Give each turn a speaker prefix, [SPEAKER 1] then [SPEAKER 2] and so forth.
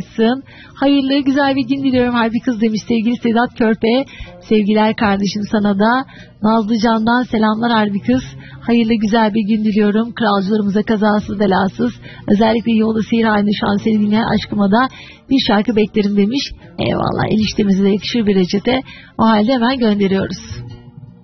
[SPEAKER 1] Hayırlı güzel bir gün diliyorum Harbi Kız demiş sevgili Sedat Körpe. Sevgiler kardeşim sana da. Nazlı Can'dan selamlar Harbi Kız. Hayırlı güzel bir gün diliyorum. Kralcılarımıza kazasız belasız. Özellikle yolda seyir halinde şu an seni dinleyen aşkıma da bir şarkı beklerim demiş. Eyvallah, eniştemize de yakışır bir reçete. O halde hemen gönderiyoruz.